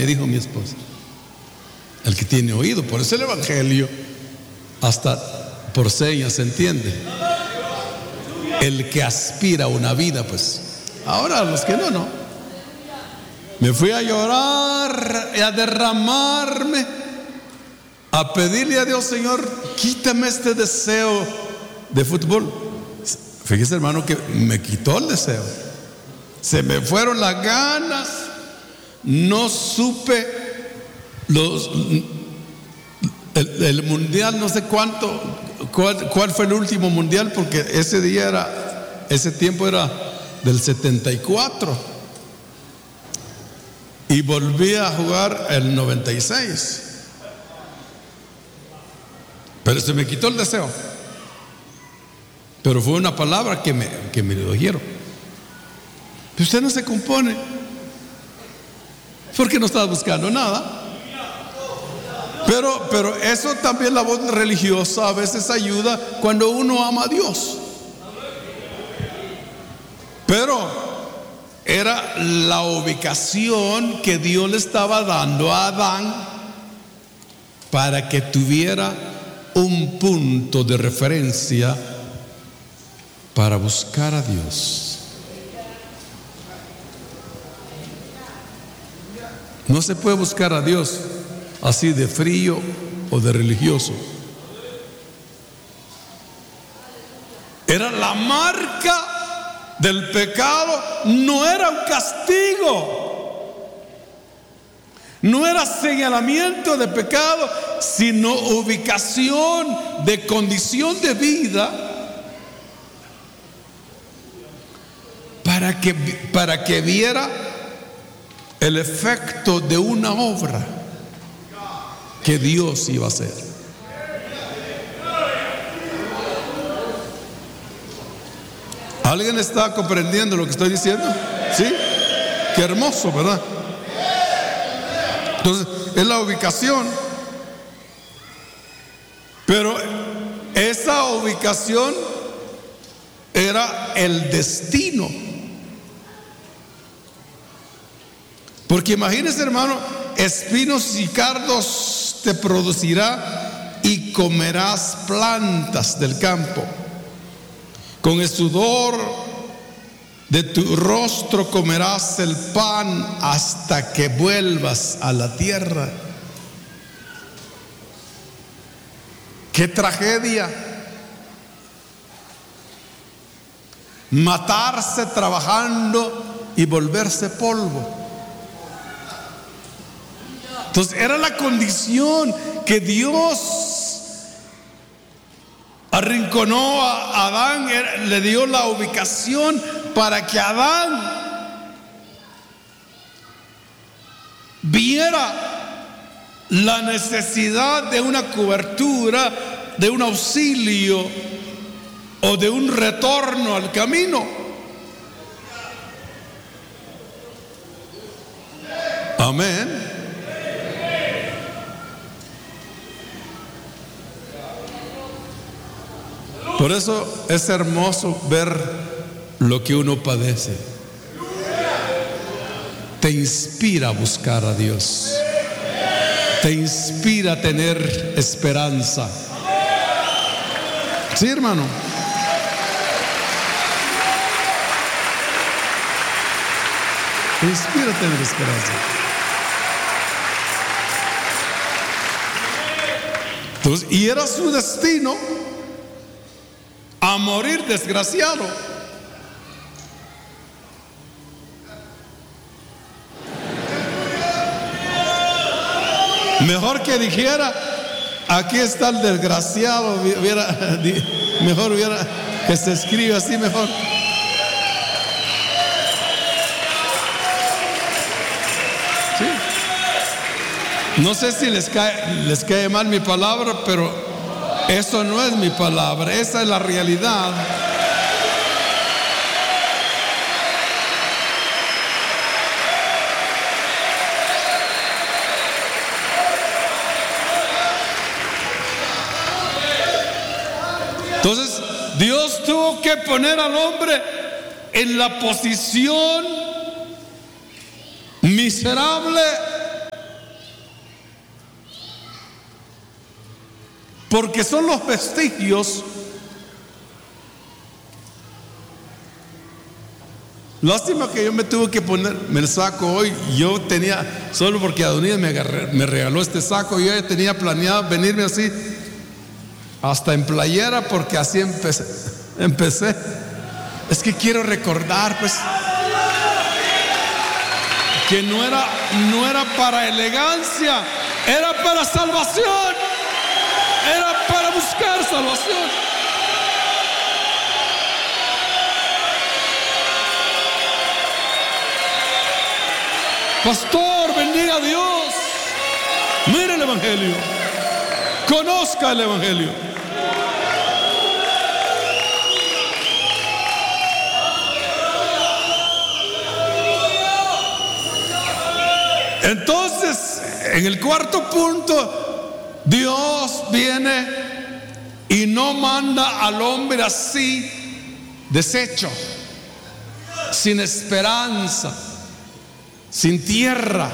me dijo mi esposa. El que tiene oído, por eso el evangelio hasta por señas se entiende. El que aspira a una vida, pues. Ahora los que no. Me fui a llorar y a derramarme, a pedirle a Dios: Señor, quítame este deseo de fútbol. Fíjese, hermano, que me quitó el deseo. Se me fueron las ganas. No supe el mundial, no sé cuál fue el último mundial, porque ese tiempo era del 74 y volví a jugar el 96, pero se me quitó el deseo. Pero fue una palabra que me lo dijeron: usted no se compone, porque no estaba buscando nada. Pero eso también, la voz religiosa a veces ayuda cuando uno ama a Dios. Pero era la ubicación que Dios le estaba dando a Adán para que tuviera un punto de referencia para buscar a Dios. No se puede buscar a Dios así de frío o de religioso. Era la marca del pecado, no era un castigo, no era señalamiento de pecado, sino ubicación de condición de vida para que viera el efecto de una obra que Dios iba a hacer. ¿Alguien está comprendiendo lo que estoy diciendo? ¿Sí? Qué hermoso, ¿verdad? Entonces, es la ubicación. Pero esa ubicación era el destino. Porque imagínese, hermano, espinos y cardos te producirá y comerás plantas del campo. Con el sudor de tu rostro comerás el pan hasta que vuelvas a la tierra. ¡Qué tragedia! Matarse trabajando y volverse polvo. Entonces era la condición que Dios arrinconó a Adán, le dio la ubicación para que Adán viera la necesidad de una cobertura, de un auxilio o de un retorno al camino. Amén. Por eso es hermoso ver lo que uno padece. Te inspira a buscar a Dios. Te inspira a tener esperanza. Sí, hermano. Te inspira a tener esperanza. Entonces, y era su destino a morir desgraciado. Mejor que dijera: aquí está el desgraciado. Mejor hubiera que se escribe así, mejor. ¿Sí? No sé si les cae mal mi palabra, pero eso no es mi palabra, esa es la realidad. Entonces, Dios tuvo que poner al hombre en la posición miserable porque son los vestigios. Lástima que yo me tuve que ponerme el saco hoy. Yo tenía, solo porque Adonías me regaló este saco, yo ya tenía planeado venirme así, hasta en playera, porque así empecé. Es que quiero recordar, pues, que no era para elegancia, era para salvación, era para buscar salvación. Pastor, bendiga a Dios. Mire el Evangelio. Conozca el Evangelio. Entonces, en el cuarto punto, Dios viene y no manda al hombre así, deshecho, sin esperanza, sin tierra.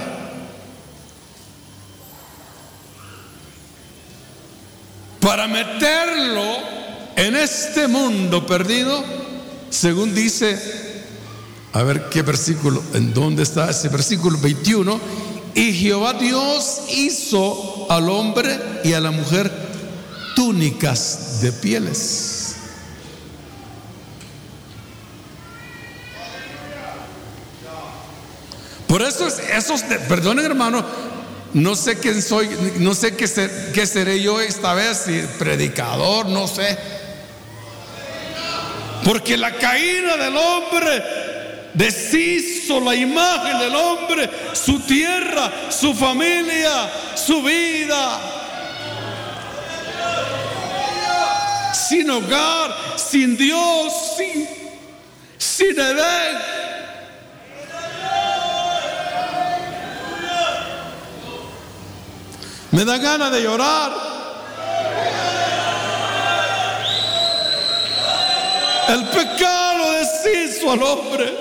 Para meterlo en este mundo perdido, según dice, a ver qué versículo, en dónde está ese versículo 21. Y Jehová Dios hizo al hombre y a la mujer túnicas de pieles. Por eso perdonen, hermano, no sé quién soy, no sé qué seré yo esta vez, si predicador, no sé. Porque la caída del hombre deshizo la imagen del hombre, su tierra, su familia, su vida. Sin hogar, sin Dios, sin Edén. Me da ganas de llorar. El pecado deshizo al hombre.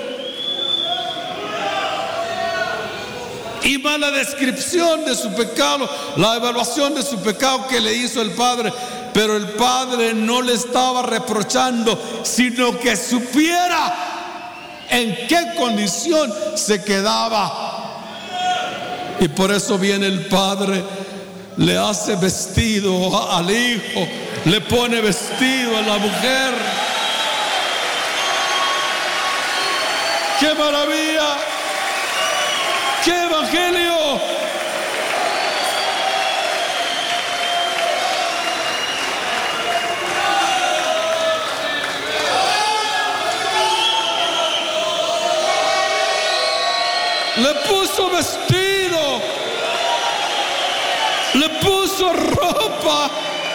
Y mala descripción de su pecado, la evaluación de su pecado que le hizo el Padre. Pero el Padre no le estaba reprochando, sino que supiera en qué condición se quedaba. Y por eso viene el Padre, le hace vestido al hijo, le pone vestido a la mujer. ¡Qué maravilla! ¡Qué evangelio! Le puso vestido, le puso ropa.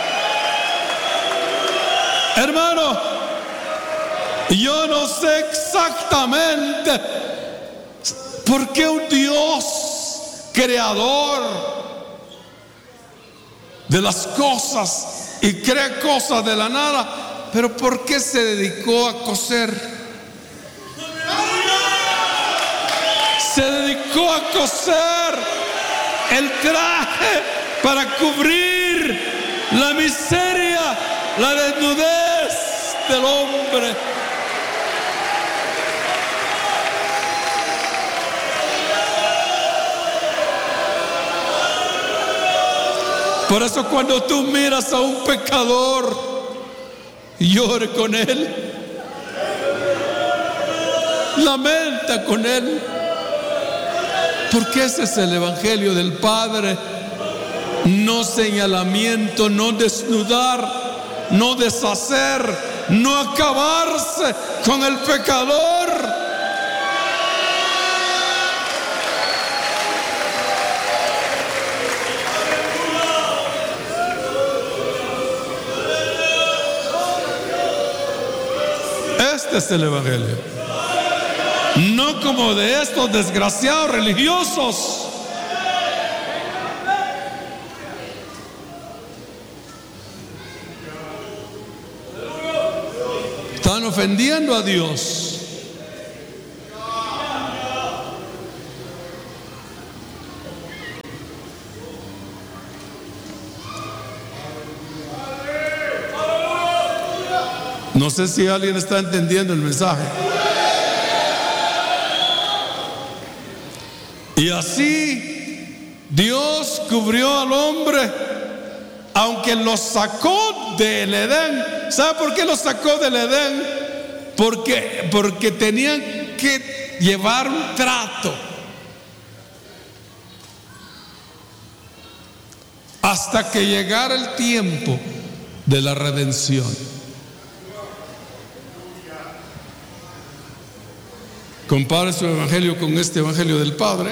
Hermano, yo no sé exactamente por qué un Dios creador de las cosas y crea cosas de la nada, pero por qué se dedicó a coser. Se dedicó a coser el traje para cubrir la miseria, la desnudez del hombre. Por eso cuando tú miras a un pecador, llore con él, lamenta con él. Porque ese es el evangelio del Padre. No señalamiento, no desnudar, no deshacer, no acabarse con el pecador. Este es el evangelio. No como de estos desgraciados religiosos. Están ofendiendo a Dios. No sé si alguien está entendiendo el mensaje. Y así Dios cubrió al hombre, aunque lo sacó del Edén. ¿Sabe por qué lo sacó del Edén? Porque tenían que llevar un trato hasta que llegara el tiempo de la redención. Compare su evangelio con este evangelio del Padre.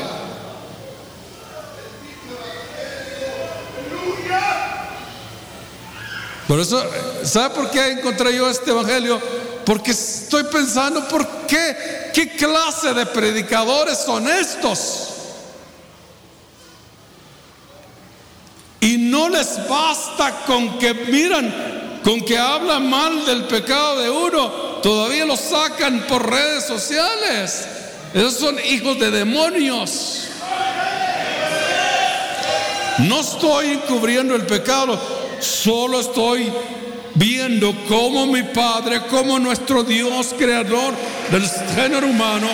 Por eso, ¿sabe por qué encontré yo este evangelio? Porque estoy pensando, ¿por qué? ¿Qué clase de predicadores son estos? Y no les basta con que miran, con que hablan mal del pecado de uno, todavía lo sacan por redes sociales. Esos son hijos de demonios. No estoy encubriendo el pecado, solo estoy viendo cómo mi Padre, cómo nuestro Dios, creador del género humano,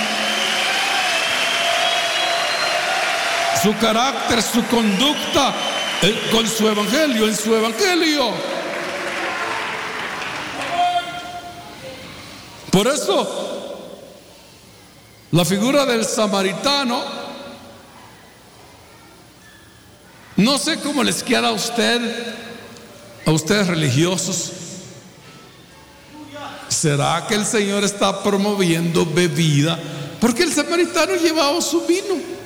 su carácter, su conducta, con su evangelio, en su evangelio. Por eso, la figura del samaritano, no sé cómo les queda a ustedes religiosos. ¿Será que el Señor está promoviendo bebida? Porque el samaritano llevaba su vino.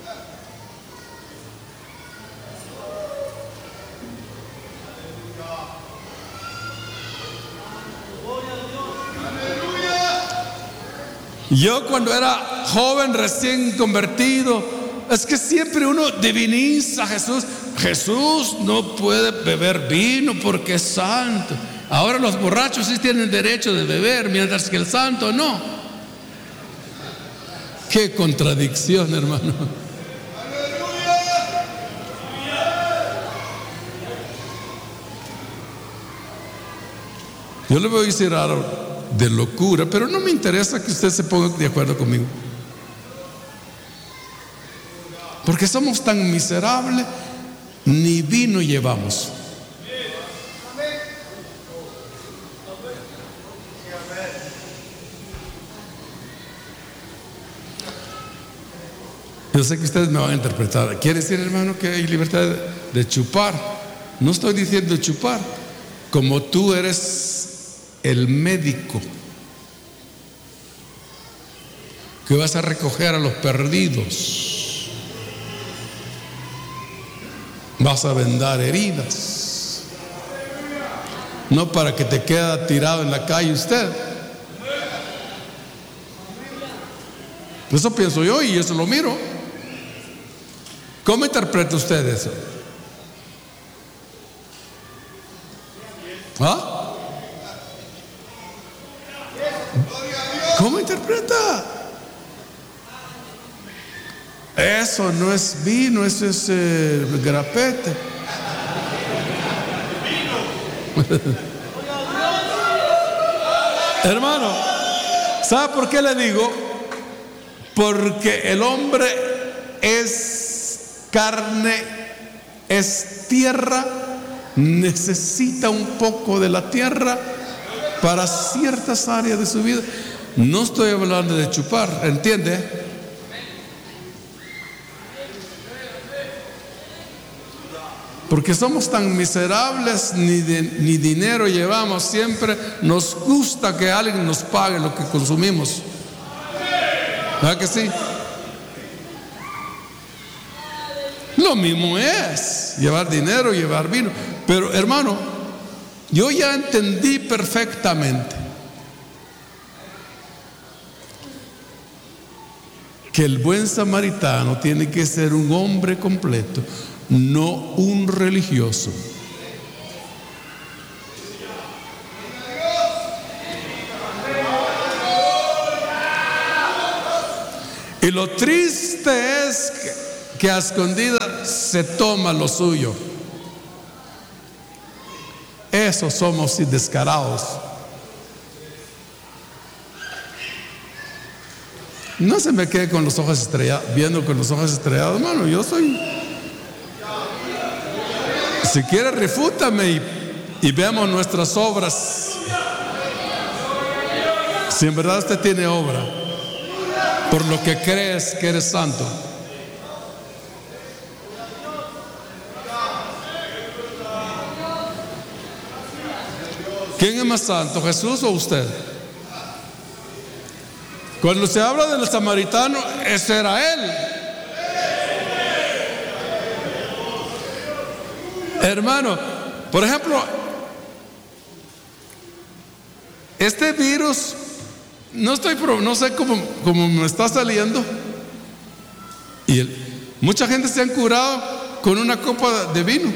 Yo cuando era joven, recién convertido, es que siempre uno diviniza a Jesús. Jesús no puede beber vino porque es santo. Ahora los borrachos sí tienen derecho de beber, mientras que el santo no. Qué contradicción, hermano. Yo le voy a decir algo de locura, pero no me interesa que usted se ponga de acuerdo conmigo, porque somos tan miserables, ni vino llevamos. Yo sé que ustedes me van a interpretar. ¿Quiere decir, hermano, que hay libertad de chupar? No estoy diciendo chupar. Como tú eres el médico que vas a recoger a los perdidos, vas a vendar heridas, no para que te quede tirado en la calle usted. Eso pienso yo y eso lo miro. ¿Cómo interpreta usted eso? ¿Ah? ¿Cómo interpreta? Eso no es vino, eso es grapete. Hermano, ¿sabe por qué le digo? Porque el hombre es carne, es tierra, necesita un poco de la tierra para ciertas áreas de su vida. No estoy hablando de chupar, ¿entiende? Porque somos tan miserables, ni dinero llevamos, siempre nos gusta que alguien nos pague lo que consumimos. ¿Verdad que sí? Lo mismo es llevar dinero, llevar vino. Pero hermano, yo ya entendí perfectamente que el buen samaritano tiene que ser un hombre completo, no un religioso. Y lo triste es que a escondidas se toma lo suyo. Esos somos descarados. No se me quede con los ojos estrellados, viendo con los ojos estrellados, hermano. Yo soy. Si quiere, refútame y veamos nuestras obras. Si en verdad usted tiene obra, por lo que crees que eres santo. ¿Quién es más santo, Jesús o usted? Cuando se habla del samaritano, ese era él. Hermano, por ejemplo, este virus, no sé cómo me está saliendo. Y mucha gente se han curado con una copa de vino.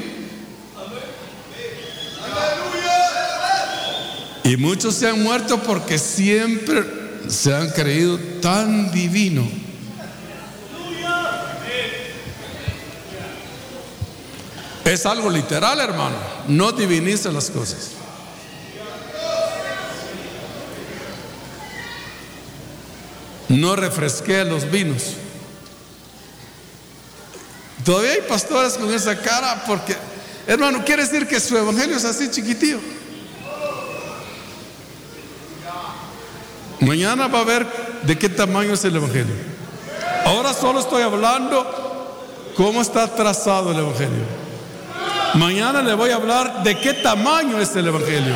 Y muchos se han muerto porque siempre se han creído tan divino. Es algo literal, hermano. No divinice las cosas. No refresque los vinos. Todavía hay pastores con esa cara porque, hermano, quiere decir que su evangelio es así chiquitillo. Mañana va a ver de qué tamaño es el evangelio. Ahora solo estoy hablando cómo está trazado el evangelio. Mañana le voy a hablar de qué tamaño es el evangelio.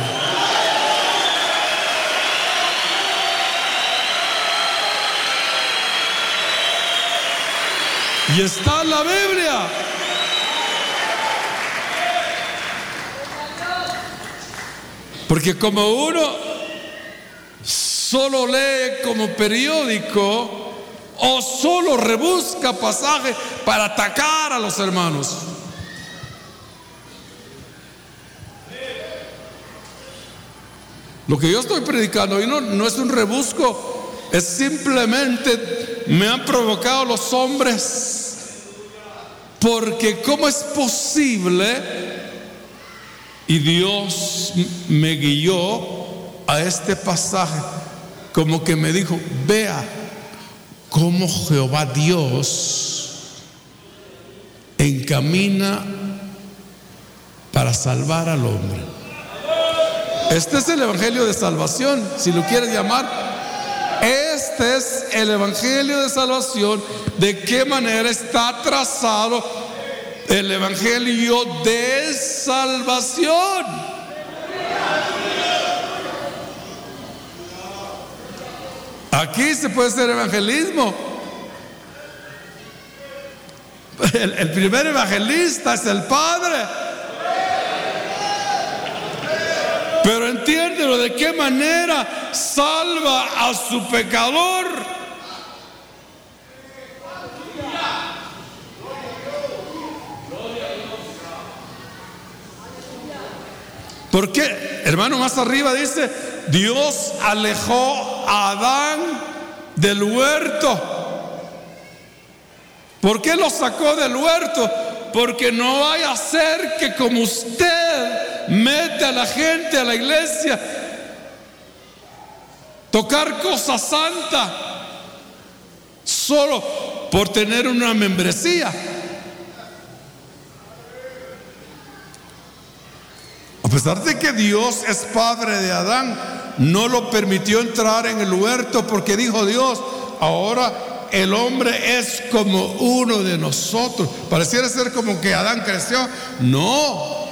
Y está en la Biblia. Porque como uno solo lee como periódico o solo rebusca pasajes para atacar a los hermanos. Lo que yo estoy predicando hoy no es un rebusco, es simplemente me han provocado los hombres, porque ¿cómo es posible? Y Dios me guió a este pasaje, como que me dijo: vea cómo Jehová Dios encamina para salvar al hombre. Este es el evangelio de salvación, si lo quieres llamar. Este es el evangelio de salvación. De qué manera está trazado el evangelio de salvación. Aquí se puede hacer evangelismo. El primer evangelista es el Padre. Pero entiéndelo, de qué manera salva a su pecador. ¿Por qué? Hermano, más arriba dice: Dios alejó a Adán del huerto. ¿Por qué lo sacó del huerto? Porque no vaya a ser que, como usted mete a la gente a la iglesia, tocar cosa santa solo por tener una membresía. A pesar de que Dios es padre de Adán, no lo permitió entrar en el huerto, porque dijo Dios: ahora el hombre es como uno de nosotros. Pareciera ser como que Adán creció. No.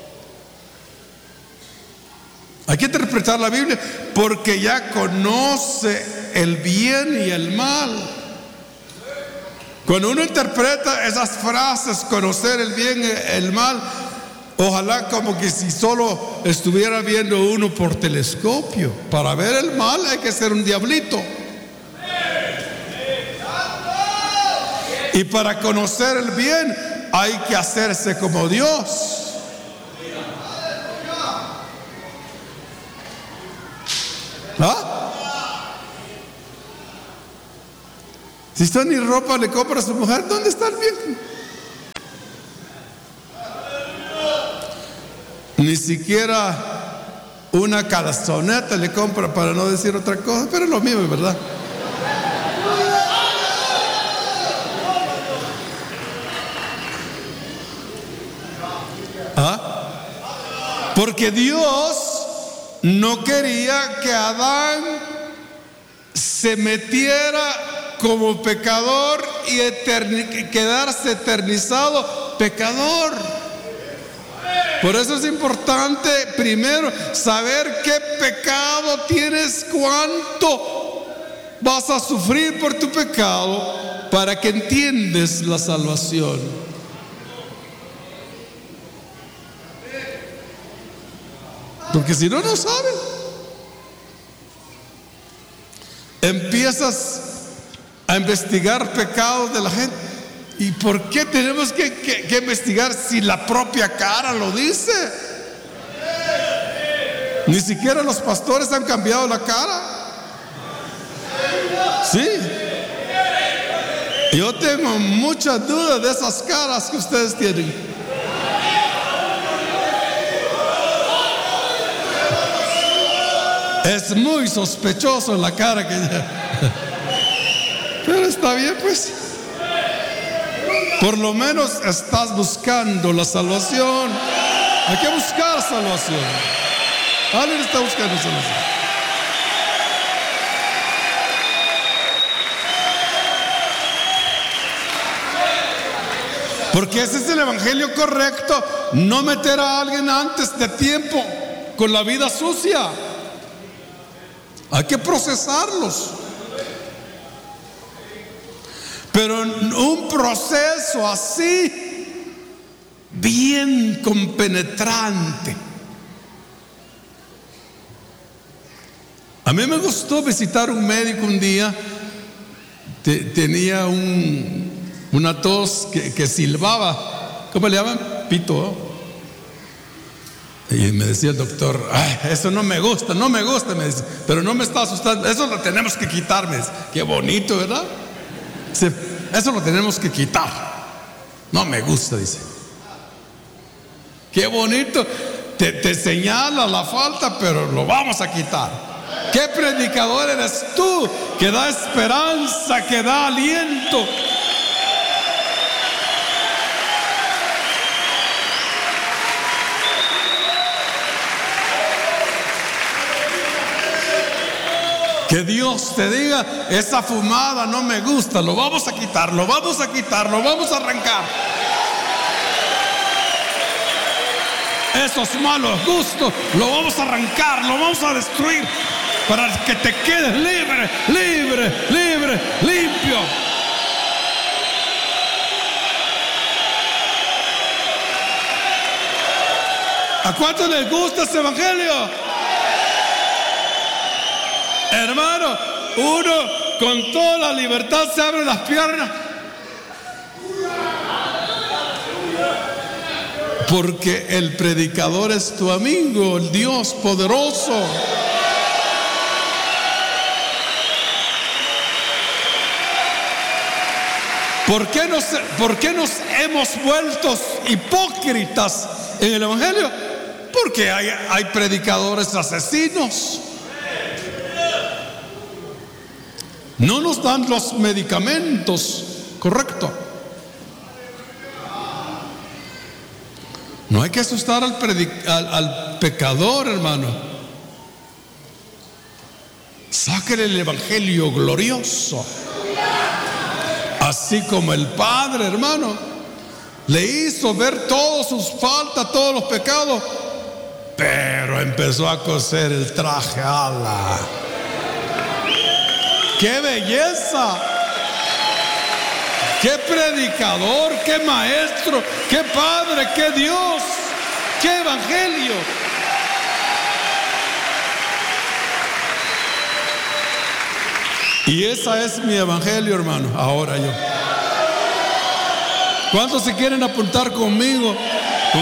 Hay que interpretar la Biblia, porque ya conoce el bien y el mal. Cuando uno interpreta esas frases, conocer el bien y el mal, ojalá como que si solo estuviera viendo uno por telescopio. Para ver el mal hay que ser un diablito. Y para conocer el bien hay que hacerse como Dios. ¿Ah? Si usted ni ropa le compra a su mujer, ¿dónde está el bien? Ni siquiera una calzoneta le compra, para no decir otra cosa, pero es lo mismo, ¿verdad? Porque Dios no quería que Adán se metiera como pecador y quedarse eternizado pecador. Por eso es importante primero saber qué pecado tienes, cuánto vas a sufrir por tu pecado, para que entiendas la salvación. Porque si no, no sabes. Empiezas a investigar pecados de la gente. ¿Y por qué tenemos que investigar si la propia cara lo dice? Ni siquiera los pastores han cambiado la cara. Sí. Yo tengo muchas dudas de esas caras que ustedes tienen. Es muy sospechoso la cara que... Pero está bien, pues. Por lo menos estás buscando la salvación. Hay que buscar salvación. Alguien está buscando salvación. Porque ese es el evangelio correcto. No meter a alguien antes de tiempo con la vida sucia. Hay que procesarlos. Pero un proceso así, bien compenetrante. A mí me gustó visitar un médico un día. Tenía una tos que silbaba. ¿Cómo le llaman? Pito. Y me decía el doctor: ay, eso no me gusta, me dice, pero no me está asustando. Eso lo tenemos que quitar, me dice. Qué bonito, ¿verdad? Dice, eso lo tenemos que quitar. No me gusta, dice. Qué bonito. Te señala la falta, pero lo vamos a quitar. ¿Qué predicador eres tú? Que da esperanza, que da aliento. Que Dios te diga: esa fumada no me gusta, lo vamos a quitar, lo vamos a quitar, lo vamos a arrancar. Esos malos gustos, lo vamos a arrancar, lo vamos a destruir, para que te quedes libre, libre, libre, limpio. ¿A cuántos les gusta este evangelio? Hermano, uno con toda la libertad se abre las piernas. Porque el predicador es tu amigo, el Dios poderoso. ¿Por qué nos hemos vuelto hipócritas en el evangelio? Porque hay predicadores asesinos. No nos dan los medicamentos correctos. No hay que asustar al pecador, hermano. Sáquele el evangelio glorioso. Así como el Padre, hermano, le hizo ver todas sus faltas, todos los pecados, pero empezó a coser el traje. ¡Ala! ¡Qué belleza! ¡Qué predicador! ¡Qué maestro! ¡Qué padre! ¡Qué Dios! ¡Qué evangelio! Y esa es mi evangelio, hermano. Ahora yo. ¿Cuántos se quieren apuntar conmigo